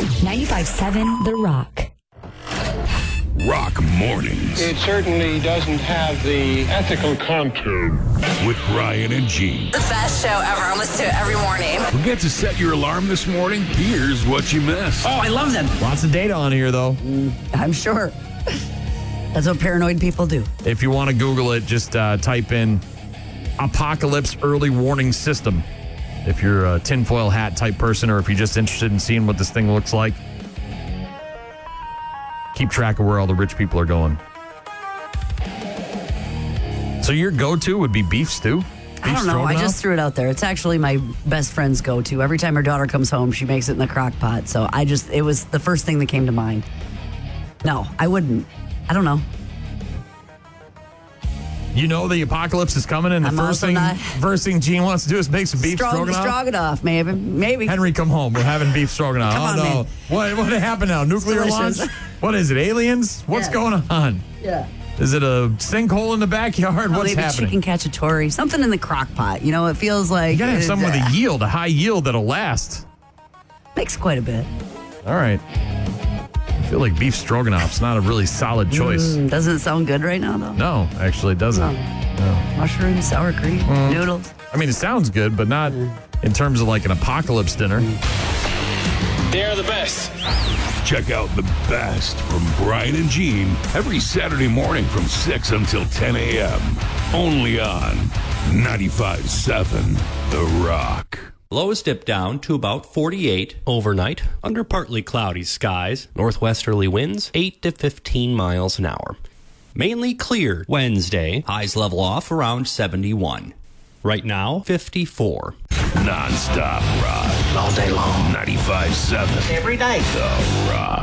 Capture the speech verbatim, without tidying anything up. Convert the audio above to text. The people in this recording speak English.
ninety-five seven The Rock. Rock Mornings. It certainly doesn't have the ethical content. With Brian and Gene. The best show ever. I listen to it every morning. Forget to set your alarm this morning? Here's what you missed. Oh, I love them. Lots of data on here, though. Mm, I'm sure. That's what paranoid people do. If you want to Google it, just uh, type in Apocalypse Early Warning System. If you're a tinfoil hat type person, or if you're just interested in seeing what this thing looks like, keep track of where all the rich people are going. So your go-to would be beef stew? Beef I don't know. I just threw it out there. It's actually my best friend's go-to. Every time her daughter comes home, she makes it in the crock pot. So I just, it was the first thing that came to mind. No, I wouldn't. I don't know. You know the apocalypse is coming, and the I'm first also thing not- first thing Gene wants to do is make some beef Strog- stroganoff. Stroganoff, maybe. Maybe. Henry, come home. We're having beef stroganoff. Come oh on, no! man. What what happened now? Nuclear launch? delicious. What is it? Aliens? What's Yeah. going on? Yeah. Is it a sinkhole in the backyard? Oh, What's maybe happening? chicken cacciatore, something in the crock pot. You know, it feels like You gotta have it, something with uh, a yield, a high yield that'll last. makes quite a bit. All right. I feel like beef stroganoff's not a really solid choice. Mm, doesn't sound good right now, though. No, actually, it doesn't. No. Mushrooms, sour cream, Mm. noodles. I mean, it sounds good, but not in terms of like an apocalypse dinner. They're the best. Check out the best from Brian and Gene every Saturday morning from six until ten a.m. Only on ninety-five seven The Rock. Lows dip down to about forty-eight overnight under partly cloudy skies. Northwesterly winds eight to fifteen miles an hour. Mainly clear Wednesday. Highs level off around seventy-one. Right now, fifty-four. Non-stop rock. All day long. ninety-five seven Every day. The Rock.